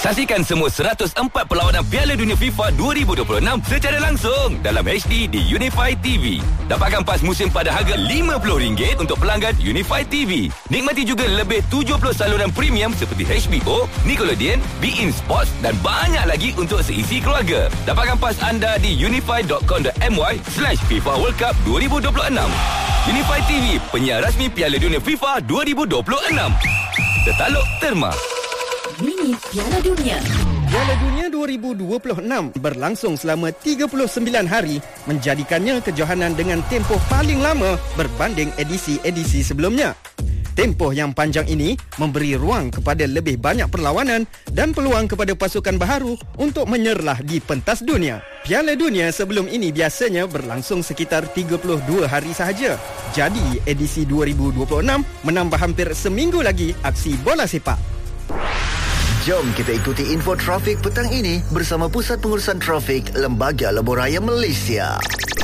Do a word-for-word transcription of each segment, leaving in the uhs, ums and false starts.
Saksikan semua seratus empat perlawanan Piala Dunia FIFA dua ribu dua puluh enam secara langsung dalam H D di Unify T V. Dapatkan pas musim pada harga lima puluh ringgit untuk pelanggan Unify T V. Nikmati juga lebih tujuh puluh saluran premium seperti H B O, Nickelodeon, beIN Sports dan banyak lagi untuk seisi keluarga. Dapatkan pas anda di unify dot com dot my slash FIFA World Cup dua ribu dua puluh enam. Unify T V, penyiar rasmi Piala Dunia FIFA dua ribu dua puluh enam. Tertaluk Terma. Mini Piala Dunia. Piala Dunia dua ribu dua puluh enam berlangsung selama tiga puluh sembilan hari, menjadikannya kejohanan dengan tempoh paling lama berbanding edisi-edisi sebelumnya. Tempoh yang panjang ini memberi ruang kepada lebih banyak perlawanan dan peluang kepada pasukan baharu untuk menyerlah di pentas dunia. Piala Dunia sebelum ini biasanya berlangsung sekitar tiga puluh dua hari sahaja. Jadi, edisi dua ribu dua puluh enam menambah hampir seminggu lagi aksi bola sepak. Jom kita ikuti info trafik petang ini bersama Pusat Pengurusan Trafik Lembaga Lebuhraya Malaysia.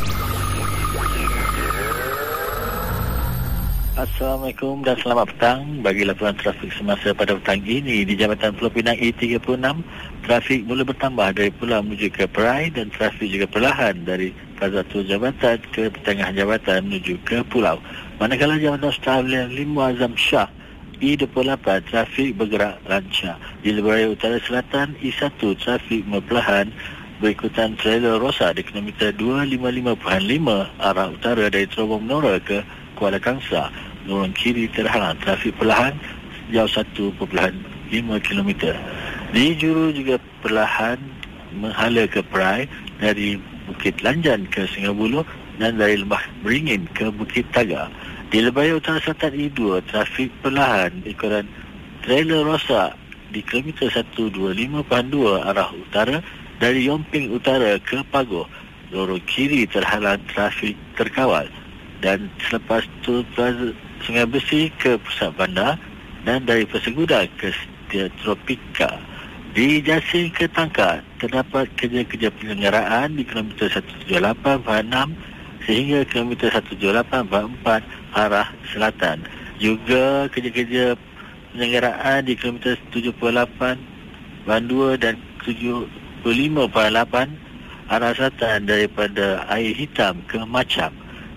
Assalamualaikum dan selamat petang. Bagi laporan trafik semasa pada petang ini di Jabatan Pulau Pinang E tiga puluh enam, trafik mula bertambah dari Pulau menuju ke Perai dan trafik juga perlahan dari Plaza Tua Jabatan ke pertengahan jabatan menuju ke Pulau. Manakala Jabatan Stadium Lim Muazzam Shah E dua puluh lapan, trafik bergerak lancar. Di Lebuhraya Utara Selatan E satu, trafik perlahan berikutan trailer rosak di kilometer dua ratus lima puluh lima perpuluhan lima arah utara dari Terowong Menora ke Kuala Kangsar. Lorong kiri terhalang, trafik perlahan sejauh satu perpuluhan lima kilometer. Di Juru juga perlahan menghala ke Perai dari Bukit Lanjan ke Sungai Buloh dan dari Lembah Beringin ke Bukit Tagar. Di Lebuhraya Utara Selatan E dua, trafik perlahan ikutan trailer rosak di kilometer seratus dua puluh lima perpuluhan dua arah utara dari Yomping Utara ke Pagoh. Lorong kiri terhalang, trafik terkawal. Dan selepas itu Plaza Sungai Besi ke pusat bandar dan dari Persegudang ke Setia Tropika. Di Jasing ke Tangkak terdapat kerja-kerja penyelenggaraan di kilometer seratus tujuh puluh lapan perpuluhan enam sehingga kilometer seratus tujuh puluh lapan perpuluhan empat arah selatan. Juga kerja-kerja penyelenggaraan di kilometer tujuh puluh lapan perpuluhan dua dan tujuh puluh lima perpuluhan lapan arah selatan daripada Air Hitam ke Macam.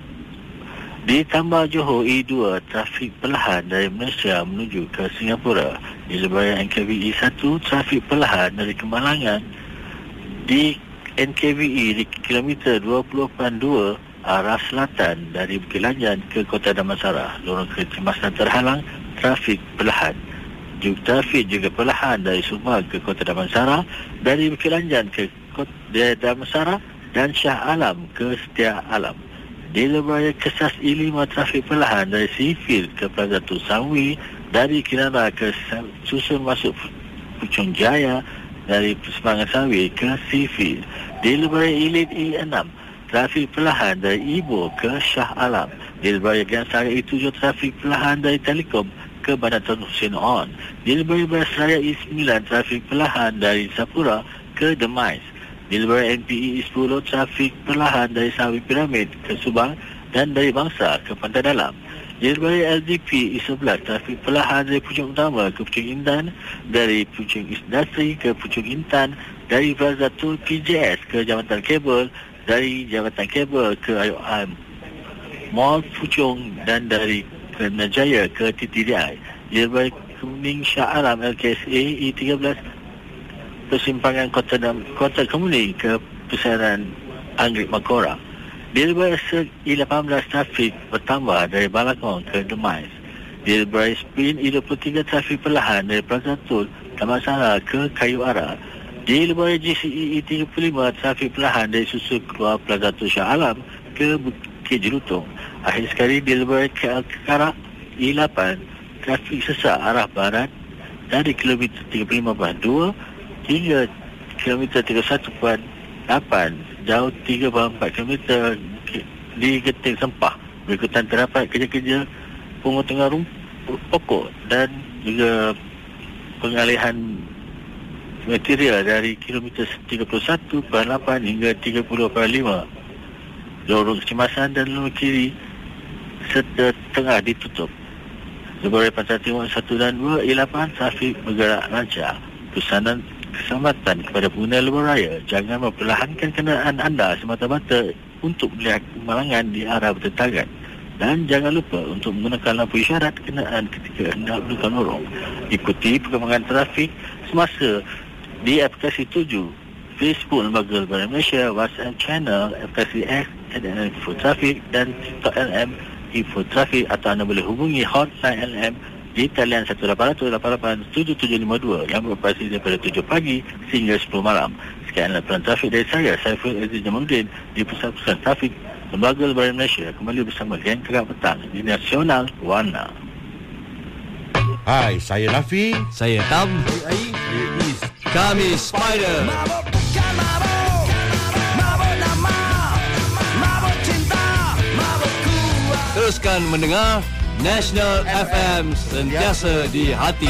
Di Tambah Johor E dua, trafik perlahan dari Malaysia menuju ke Singapura. Di Lebuhraya N K V E satu, trafik perlahan dari Kemalangan. Di N K V E di kilometer dua puluh perpuluhan dua arah selatan dari Bukit Lanjan ke Kota Damansara. Lorong kecemasan terhalang, trafik perlahan. Juga trafik juga perlahan dari Subang ke Kota Damansara, dari Bukit Lanjan ke Kota Damansara dan Shah Alam ke Setia Alam. Di Lebuhraya Kesas E lima, trafik perlahan dari Sifil ke Plaza Tu Samwi, dari Kirana ke Susun masuk Puchong Jaya, dari Persimpangan Sawi ke Sifil. Di Lebuhraya Elite E enam, trafik perlahan dari Ibo ke Shah Alam. Di Lebuhraya Gansara E tujuh, trafik perlahan dari Telekom ke Bandar Tun Hussein On. Di Lebuhraya Basraya E sembilan, trafik perlahan dari Sapura ke Demais. Di Lebuhraya N P E E sepuluh, trafik perlahan dari Sawi Piramid ke Subang dan dari Bangsa ke Pantai Dalam. Di Lebuhraya L D P E sebelas, trafik perlahan dari Puchong Utama ke Puchong Intan, dari Puchong Industri ke Puchong Intan, dari Plaza Tun P J S ke Jabatan Kabel, dari Jabatan Kabel ke I O M Mall Puchong dan dari Kertajaya ke T T D I. Di Lebuhraya Kuning Shah Alam L K S A E tiga belas, persimpangan Kota Dam, Kota Kemuning ke Pusaran Anggrek Makora. Di Lebuhraya E lapan belas, trafik bertambah dari Balakong ke Demais. Di Lebuhraya Spin E dua puluh tiga, trafik perlahan dari Plaza Tun Damansara ke Kayu Ara. Di Lebuhraya G C E E tiga puluh lima, trafik perlahan dari Susu keluar Plaza Tun Shah Alam ke Bukit Jelutong. Akhir sekali di Lebuhraya K L Karak E lapan, trafik sesak arah barat dari kilometer tiga puluh lima perpuluhan dua hingga kilometer tiga puluh satu perpuluhan lapan, jauh tiga perpuluhan empat kilometer di Genting Sempah. Berikutan terdapat kerja-kerja pengotongan rumput pokok dan juga pengalihan material dari kilometer tiga puluh satu perpuluhan lapan hingga tiga puluh perpuluhan lima. Lorong kecemasan dan lorong kiri serta tengah ditutup. Lebuhraya Pantai Timur satu dan dua E lapan, trafik bergerak lancar. pesanan keselamatan kepada pengguna lebuhraya, jangan memperlahankan kenderaan anda semata-mata untuk melihat kemalangan di arah bertentangan. Dan jangan lupa untuk menggunakan lampu isyarat kenderaan ketika hendak berlakukan lorong. Ikuti perkembangan trafik semasa di aplikasi tujuh, Facebook Lembaga Lebuhraya Malaysia, WhatsApp Channel, aplikasi X, L M Info Trafik dan TikTok L M Info Trafik, atau anda boleh hubungi hotline L M di talian satu lapan kosong kosong lapan lapan tujuh tujuh lima dua yang beroperasi daripada tujuh pagi sehingga sepuluh malam. Sekian laporan trafik dari saya, Saiful Aziz Jamaluddin, di Pusat-Pusat Trafik Lembaga Lebuhraya Malaysia, kembali bersama Geng Kakak Petang di Nasional Warna. Hai, saya Nafi. Saya Tam. Saya Is. Kami Spider. Teruskan mendengar National F M, sentiasa di hati.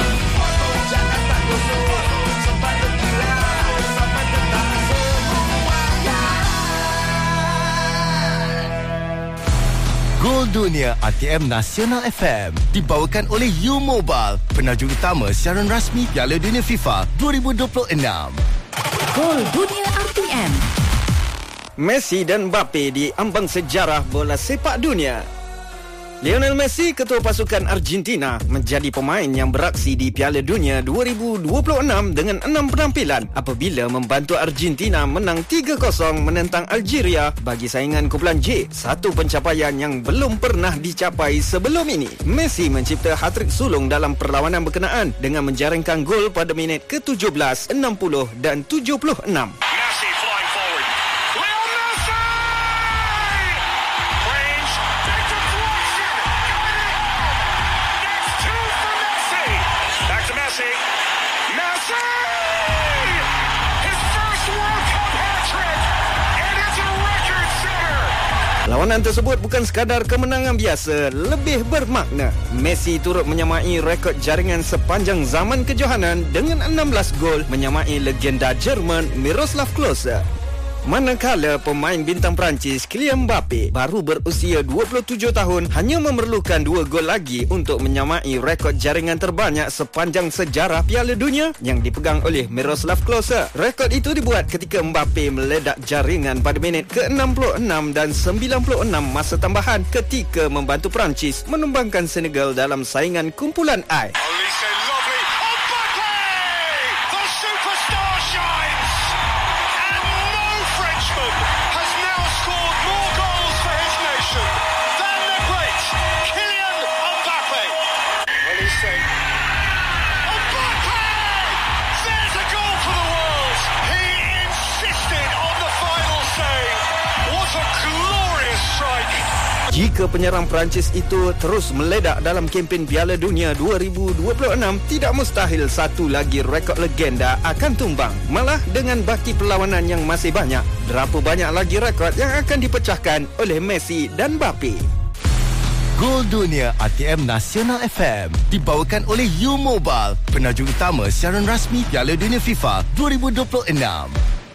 Gol Dunia A T M Nasional F M dibawakan oleh U Mobile, penajuk utama siaran rasmi Piala Dunia FIFA dua ribu dua puluh enam. Gol Dunia R T M. Messi dan Mbappe di ambang sejarah bola sepak dunia. Lionel Messi, ketua pasukan Argentina, menjadi pemain yang beraksi di Piala Dunia dua ribu dua puluh enam dengan enam penampilan apabila membantu Argentina menang tiga kosong menentang Algeria bagi saingan kumpulan J, satu pencapaian yang belum pernah dicapai sebelum ini. Messi mencipta hat-trick sulung dalam perlawanan berkenaan dengan menjaringkan gol pada minit ke tujuh belas, enam puluh dan tujuh puluh enam. Lawanan tersebut bukan sekadar kemenangan biasa, lebih bermakna. Messi turut menyamai rekod jaringan sepanjang zaman kejohanan dengan enam belas gol, menyamai legenda Jerman Miroslav Klose. Manakala pemain bintang Perancis Kylian Mbappe baru berusia dua puluh tujuh tahun hanya memerlukan dua gol lagi untuk menyamai rekod jaringan terbanyak sepanjang sejarah Piala Dunia yang dipegang oleh Miroslav Klose. Rekod itu dibuat ketika Mbappe meledak jaringan pada minit ke enam puluh enam dan sembilan puluh enam masa tambahan ketika membantu Perancis menumbangkan Senegal dalam saingan kumpulan I. Jika penyerang Perancis itu terus meledak dalam kempen Piala Dunia dua ribu dua puluh enam, tidak mustahil satu lagi rekod legenda akan tumbang. Malah dengan baki perlawanan yang masih banyak, berapa banyak lagi rekod yang akan dipecahkan oleh Messi dan Mbappe. Gol Dunia A T M Nasional F M dibawakan oleh U Mobile, penajuk utama siaran rasmi Piala Dunia FIFA dua ribu dua puluh enam.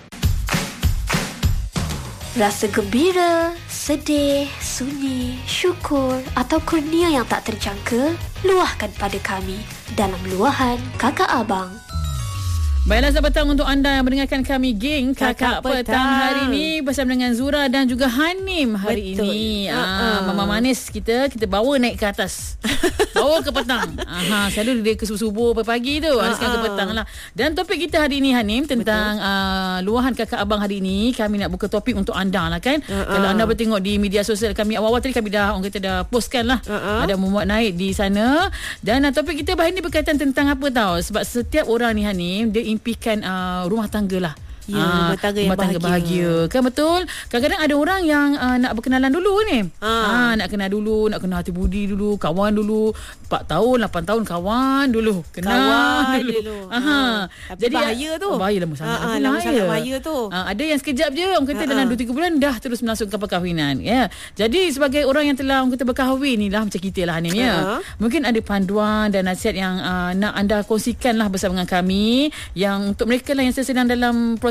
Rasa gembira, sedih, sunyi, syukur atau kurnia yang tak terjangka, luahkan pada kami dalam luahan Kakak Abang. Baiklah, selamat petang untuk anda yang mendengarkan kami Geng Kakak, Kakak Petang. Petang hari ini bersama dengan Zura dan juga Hanim hari Betul. ini. Uh-uh. Ah, Mama manis kita kita bawa naik ke atas. Bawa ke petang. Aha, selalu dia ke subuh pagi tu. Uh-uh. Sekarang ke petang lah. Dan topik kita hari ini Hanim tentang uh, luahan Kakak Abang hari ini. Kami nak buka topik untuk anda lah kan. Uh-uh. Kalau anda bertengok di media sosial kami awal-awal tadi kami dah orang kata dah postkan lah. Uh-uh. Ada memuat naik di sana. Dan uh, topik kita hari ini berkaitan tentang apa tahu? Sebab setiap orang ni Hanim dia impikan uh, rumah tangga lah. Ya, rumah tangga yang bahagia. bahagia. Kan betul? Kadang-kadang ada orang yang uh, nak berkenalan dulu ni. Ha. ha. Nak kenal dulu, nak kenal hati budi dulu, kawan dulu. empat tahun, lapan tahun kawan dulu. Kenal kawan dulu. dulu. Ha. Ha. Tapi jadi bahaya tu. Bahaya lama sangat. Ha, ha, lama sangat bahaya tu. Ha. Ada yang sekejap je, orang kata ha. dalam dua tiga bulan dah terus melangsungkan perkahwinan. Ya. Jadi sebagai orang yang telah orang kata berkahwin ni lah macam kita lah ni. Ya. Ha. Mungkin ada panduan dan nasihat yang uh, nak anda kongsikan lah bersama dengan kami. Yang untuk mereka lah yang sedang dalam proses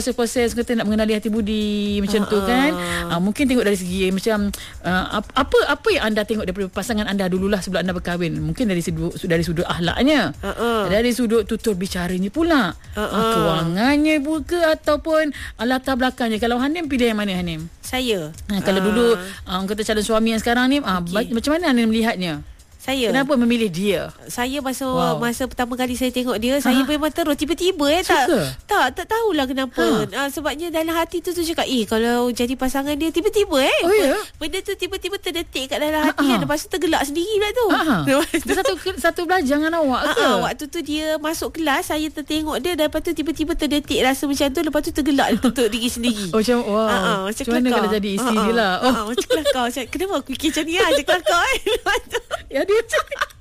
proses-proses kita nak mengenali hati budi macam uh, tu kan. Uh, mungkin tengok dari segi macam uh, apa apa yang anda tengok daripada pasangan anda dululah sebelum anda berkahwin. Mungkin dari sudut dari sudut akhlaknya, uh, uh. dari sudut tutur bicaranya pula, uh, uh. Uh, kewangannya buka ataupun latar belakangnya. Kalau Hanim pilih yang mana Hanim? Saya. Ha, kalau uh. dulu uh, kata calon suami yang sekarang ni, uh, okay. macam mana Hanim melihatnya? Saya. Kenapa memilih dia? Saya masa wow. masa pertama kali saya tengok dia, ha? saya memang terus tiba-tiba eh tak Suka? tak tak tahulah kenapa. Ha. Uh, sebabnya dalam hati tu tu cakap, eh kalau jadi pasangan dia tiba-tiba eh. Oh ya. Benda tu tiba-tiba terdetik kat dalam hati kan. Lepas tu tergelak sendiri pula tu. Dia satu satu belajar dengan awak ke? Ha, waktu tu dia masuk kelas, saya tertengok dia, lepas tu tiba-tiba terdetik rasa macam tu, lepas tu tergelak dia tutup diri sendiri. Oh macam wow. Ha, ha, macam macam mana kalau jadi isteri dia lah. Oh. Ha, macam kelakar. Macam kenapa aku fikir macam ni lah. Macam kelakar kan. Ya dia macam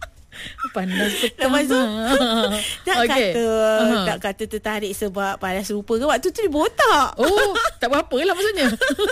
panas pertama. Lepas tu tak okay. kata uh-huh. tak kata tertarik sebab panas rupa ke. Waktu tu dia botak. Oh tak berapa lah maksudnya.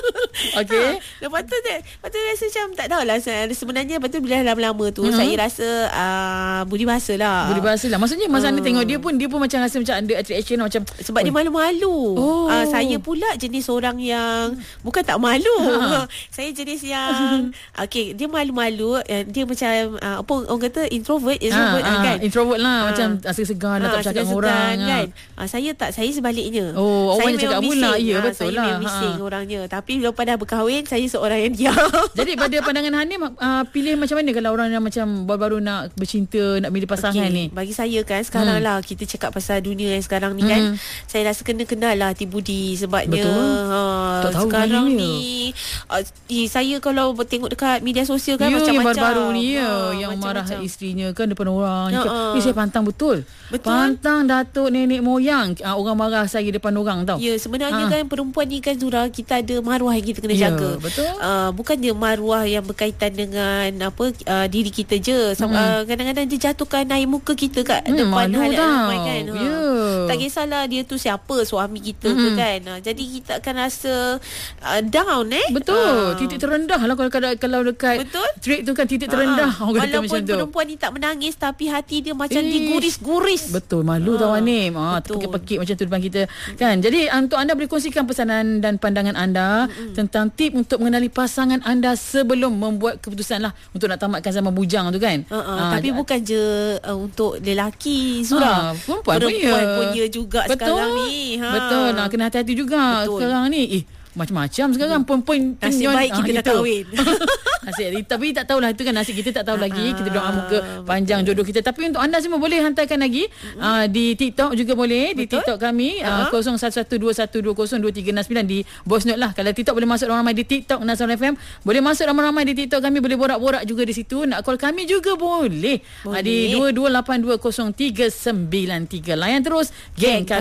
Okay. Ha, lepas tu dia, lepas tu rasa macam tak tahulah sebenarnya. Lepas tu bila lama-lama tu uh-huh. saya rasa uh, budi bahasa lah. Budi bahasa lah. Maksudnya masa uh. anda tengok dia pun, dia pun macam rasa macam under attraction lah, macam sebab oh. dia malu-malu. Oh. Uh, saya pula jenis orang yang bukan tak malu. Ha. Saya jenis yang okay, dia malu-malu. Dia macam uh, apa orang kata introvert. Introvert ha, kan. Ha, introvert lah ha. Macam segan lah, ha, tak bercakap dengan orang kan. Ha. Ha, saya tak, saya sebaliknya. Oh, saya orang cakap pula. Ya ha, betul saya lah. Saya memang bising ha. orangnya. Tapi lepas dah berkahwin, saya seorang yang diam. Jadi pada pandangan Hanim, uh, pilih macam mana kalau orang yang macam baru-baru nak bercinta, nak milih pasangan okay. ni? Bagi saya kan sekarang hmm. lah kita cakap pasal dunia yang sekarang ni kan. Hmm. Saya rasa kena kenal lah hati budi. Sebabnya ha, tak tahu sekarang ni uh, eh, saya kalau tengok dekat media sosial kan, ya, macam-macam. Yang baru-baru ni ya, ha, yang marah macam-macam. isterinya kan depan orang. Ha, cakap, eh, saya pantang betul. Betul. Pantang datuk nenek moyang. Uh, orang marah saya depan orang tau. Ya, sebenarnya ha. kan perempuan ni kan Zura, kita ada maruah yang kita kena ya, jaga. Betul. Uh, bukannya maruah yang berkaitan dengan apa uh, diri kita je. Hmm. Uh, kadang-kadang dia jatuhkan air muka kita kat hmm, depan hal ramai kan. Ha. Ya. Tak kisahlah dia tu siapa, suami kita hmm. ke kan. Uh, jadi kita akan rasa uh, down eh. Betul. Uh. Titik terendah lah kalau kalau dekat betul? Trade tu kan titik terendah. Uh. Walaupun perempuan ni tak menangis tapi hati dia macam eh. diguris-guris. Betul, malu ha. tau Hanim. Ah, terpekik-pekik macam tu depan kita kan. Jadi untuk anda boleh kongsikan pesanan dan pandangan anda mm-hmm. tentang tip untuk mengenali pasangan anda sebelum membuat keputusan lah untuk nak tamatkan zaman bujang tu kan. Uh-uh. Ha, tapi j- bukan je uh, untuk lelaki Zura. Ha, perempuan, perempuan pun ya juga betul. Sekarang ni. Ha. Betul. Nah, kena hati-hati juga betul. Sekarang ni. Eh macam-macam sekarang hmm. perempuan nasib baik kita ah, dah kahwin. Nasib tapi tak tahulah itu kan nasib kita tak tahu lagi. Kita doa moga panjang jodoh kita. Tapi untuk anda semua boleh hantarkan lagi uh, di TikTok juga boleh. Betul? Di TikTok kami uh, kosong satu satu dua satu dua kosong dua tiga enam sembilan di voice note lah. Kalau TikTok boleh masuk ramai-ramai di TikTok Nasional F M. Boleh masuk ramai-ramai di TikTok kami. Boleh borak-borak juga di situ. Nak call kami juga boleh, boleh. Uh, di dua dua lapan dua kosong tiga sembilan tiga. Layan terus Geng